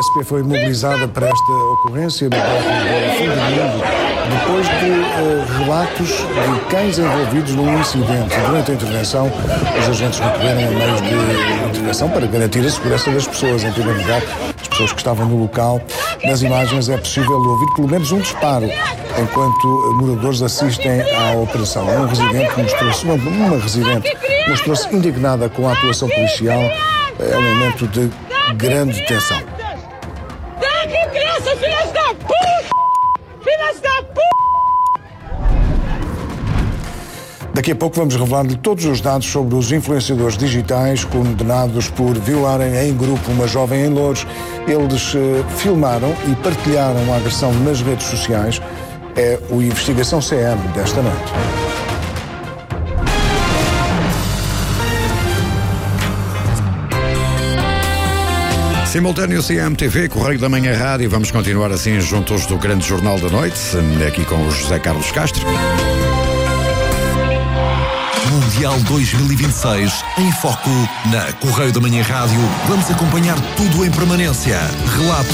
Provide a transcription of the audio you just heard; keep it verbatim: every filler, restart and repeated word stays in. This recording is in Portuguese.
S P foi mobilizada para esta ocorrência no bairro do Fim do Mundo, depois de uh, relatos de cães envolvidos num incidente. Durante a intervenção, os agentes recorreram a meios de intervenção para garantir a segurança das pessoas. Em primeiro lugar, as pessoas que estavam no local. Nas imagens é possível ouvir pelo menos um disparo enquanto moradores assistem à operação. Um residente mostrou-se, uma, uma residente mostrou-se indignada com a atuação policial. É um momento de grande tensão. Tá aqui, criança, filhas da puta! Filhas da puta! Daqui a pouco vamos revelar-lhe todos os dados sobre os influenciadores digitais condenados por violarem em grupo uma jovem em Loures. Eles uh, filmaram e partilharam a agressão nas redes sociais. É o Investigação C M desta noite. Simultâneo C M T V, Correio da Manhã Rádio. Vamos continuar assim juntos do grande Jornal da Noite, aqui com o José Carlos Castro. Mundial dois mil e vinte e seis em foco na Correio da Manhã Rádio. Vamos acompanhar tudo em permanência. Relatos